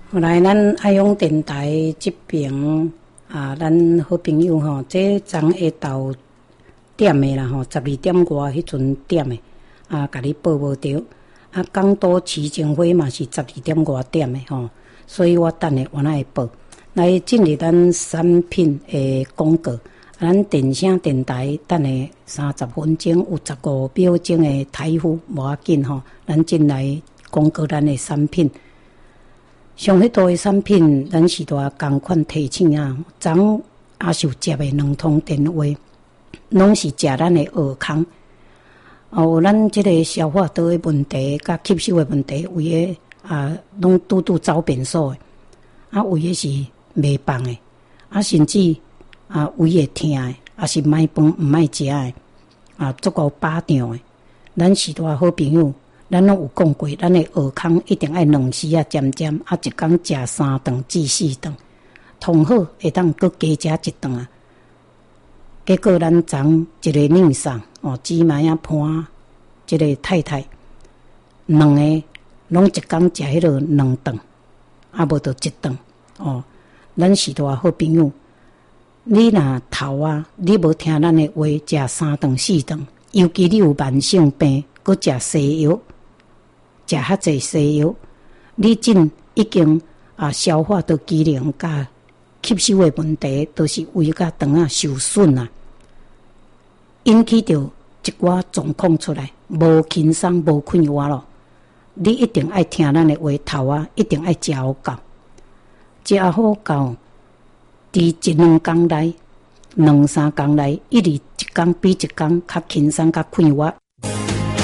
后来咱爱用电台这边咱好朋友吼，这昨下昼点的啦吼，12点外迄阵点的甲你报无着。港都市政府嘛是12点外点的吼，所以我等下我会报。来进入咱产品的广告，咱电声电台等下30分钟有15秒钟的台呼无要紧吼，咱进来广告咱的产品。上许多的产品，咱是大同款提醒啊。昨阿秀接的2通电话，拢是食咱的蚵康。有咱这个消化道的问题，甲吸收的问题，有诶拢拄走便所的，有诶是袂放的，甚至胃会痛的，是买饭毋爱食的，足够饱胀的。咱是大好朋友。咱拢有讲过，咱的蚵康一定爱2时渐渐，一天食3顿至4顿，同好会当搁加食1顿啊。结果咱昨一个硬送姊妹伴这个太太，2个拢一天食迄落2顿，无着1顿咱是大好朋友。你若头你无听咱的话，食3顿4顿，尤其你有慢性病，搁食西药。食较济西药，你真已经消化道机能甲吸收的问题，都是胃甲肠受损啊，引起着一寡状况出来，无轻松无快活咯。你一定爱听咱的话，头一定爱食好够，食好够，伫1-2天内、2-3天内，一天比一天较轻松较快活。